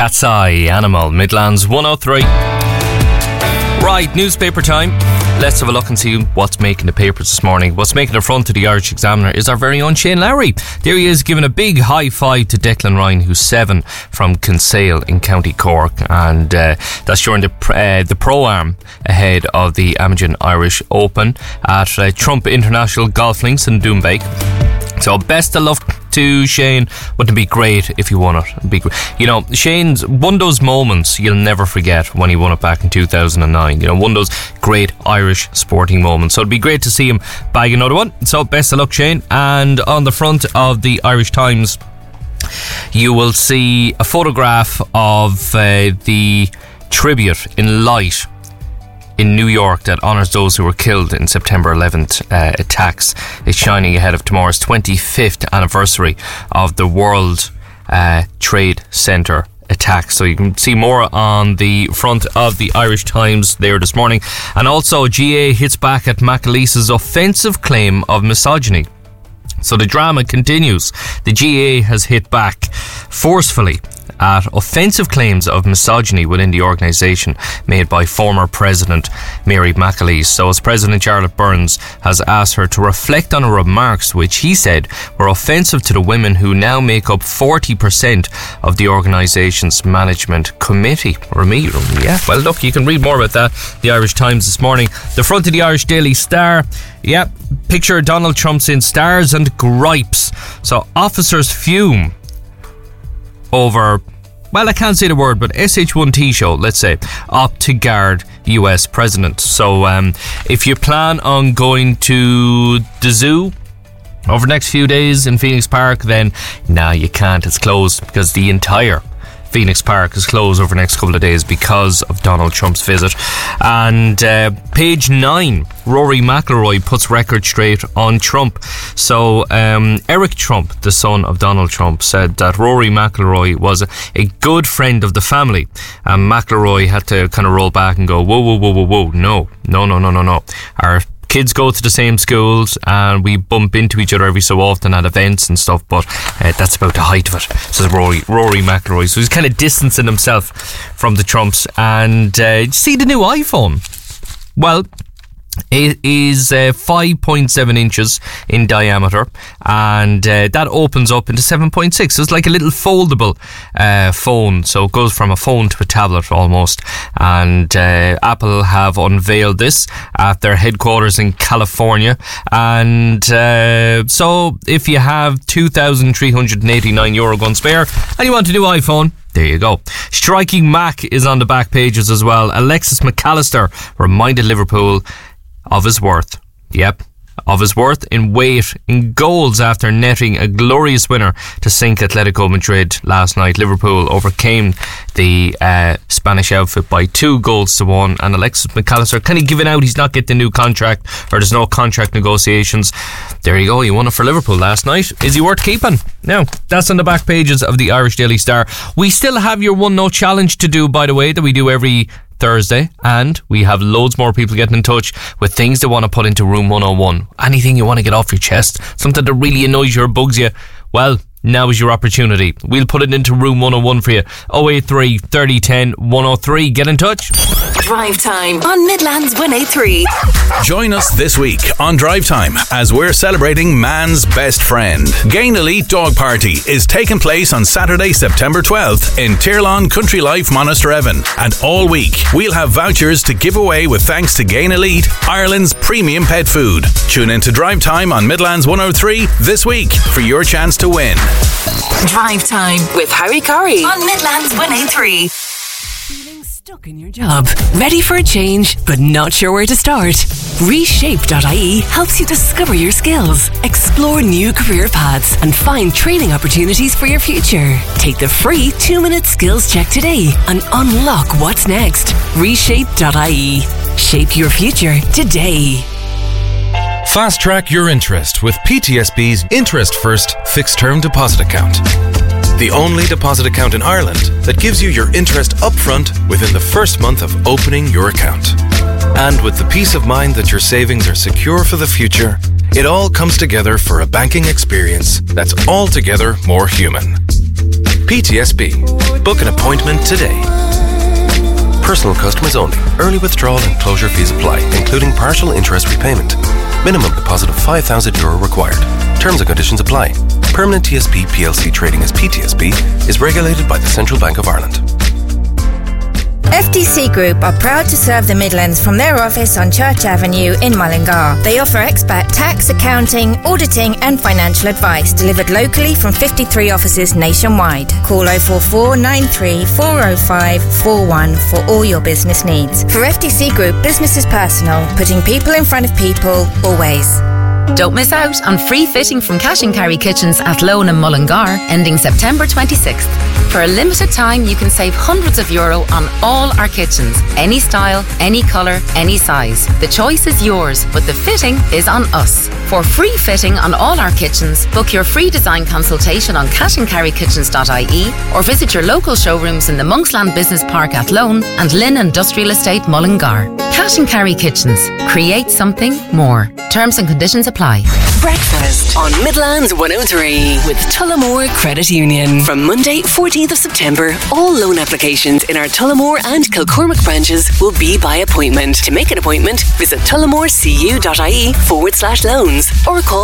Cat's Eye, Animal, Midlands 103. Right, newspaper time. Let's have a look and see what's making the papers this morning. What's making the front of the Irish Examiner is our very own Shane Lowry. There he is, giving a big high five to Declan Ryan, who's 7 from Kinsale in County Cork, and that's during the Pro-Am ahead of the Imogen Irish Open at Trump International Golf Links in Doonbeg. So best of luck to Shane. Wouldn't it be great if he won it? It'd be great. You know, Shane's one of those moments you'll never forget when he won it back in 2009. You know, one of those great Irish sporting moments. So it'd be great to see him bag another one. So best of luck, Shane. And on the front of the Irish Times, you will see a photograph of the tribute in light in New York that honours those who were killed in September 11th attacks. It's shining ahead of tomorrow's 25th anniversary of the World Trade Center attack. So you can see more on the front of the Irish Times there this morning. And also, GA hits back at McAleese's offensive claim of misogyny. So the drama continues. The GA has hit back forcefully at offensive claims of misogyny within the organisation made by former President Mary McAleese. So as President Charlotte Burns has asked her to reflect on her remarks, which he said were offensive to the women who now make up 40% of the organisation's management committee. Yeah, well look, you can read more about that, the Irish Times this morning. The front of the Irish Daily Star, yeah, picture Donald Trump's in stars and gripes. So officers fume over, well, I can't say the word, but SH1T show, let's say, opt to guard US president. So if you plan on going to the zoo over the next few days in Phoenix Park, then no, you can't. It's closed because the entire Phoenix Park is closed over the next couple of days because of Donald Trump's visit. And page 9, Rory McIlroy puts record straight on Trump. So Eric Trump, the son of Donald Trump, said that Rory McIlroy was a good friend of the family, and McIlroy had to kind of roll back and go, whoa, no. Our kids go to the same schools and we bump into each other every so often at events and stuff, but that's about the height of it, says Rory McIlroy. So he's kind of distancing himself from the Trumps. And see the new iPhone? Well, it is 5.7 inches in diameter, and that opens up into 7.6. So it's like a little foldable phone. So it goes from a phone to a tablet almost. And Apple have unveiled this at their headquarters in California. And so if you have €2,389 going spare and you want a new iPhone, there you go. Striking Mac is on the back pages as well. Alexis McAllister reminded Liverpool of his worth. Yep, of his worth in weight, in goals, after netting a glorious winner to sink Atletico Madrid last night. Liverpool overcame the Spanish outfit by 2-1, and Alexis McAllister kind of giving out he's not getting a new contract, or there's no contract negotiations. There you go, he won it for Liverpool last night. Is he worth keeping? Now, that's on the back pages of the Irish Daily Star. We still have your 1-0 challenge to do, by the way, that we do every Thursday, and we have loads more people getting in touch with things they want to put into Room 101. Anything you want to get off your chest, something that really annoys you or bugs you, well, now is your opportunity. We'll put it into Room 101 for you. 083 30 10 103. Get in touch. Drive Time on Midlands 183. Join us this week on Drive Time as we're celebrating man's best friend. Gain Elite Dog Party is taking place on Saturday, September 12th in Tirlawn Country Life, Monasterevin. And all week, we'll have vouchers to give away with thanks to Gain Elite, Ireland's premium pet food. Tune in to Drive Time on Midlands 103 this week for your chance to win. Drive Time with Harry Corey on Midlands 183. Feeling stuck in your job? Ready for a change, but not sure where to start? Reshape.ie helps you discover your skills, explore new career paths, and find training opportunities for your future. Take the free 2-minute skills check today and unlock what's next. Reshape.ie. Shape your future today. Fast track your interest with PTSB's Interest First Fixed Term Deposit Account. The only deposit account in Ireland that gives you your interest upfront within the first month of opening your account. And with the peace of mind that your savings are secure for the future, it all comes together for a banking experience that's altogether more human. PTSB. Book an appointment today. Personal customers only. Early withdrawal and closure fees apply, including partial interest repayment. Minimum deposit of €5,000 required. Terms and conditions apply. Permanent TSB PLC trading as PTSB is regulated by the Central Bank of Ireland. FTC Group are proud to serve the Midlands from their office on Church Avenue in Mullingar. They offer expert tax, accounting, auditing and financial advice delivered locally from 53 offices nationwide. Call 044 93 405 41 for all your business needs. For FTC Group, business is personal, putting people in front of people always. Don't miss out on free fitting from Cash and Carry Kitchens at Lone and Mullingar, ending September 26th. For a limited time, you can save hundreds of euro on all our kitchens. Any style, any colour, any size. The choice is yours, but the fitting is on us. For free fitting on all our kitchens, book your free design consultation on cashandcarrykitchens.ie or visit your local showrooms in the Monksland Business Park at Lone and Lynn Industrial Estate Mullingar. Cash and Carry Kitchens. Create something more. Terms and conditions apply. Breakfast on Midlands 103 with Tullamore Credit Union. From Monday, 14th of September, all loan applications in our Tullamore and Kilcormac branches will be by appointment. To make an appointment, visit tullamorecu.ie/loans or call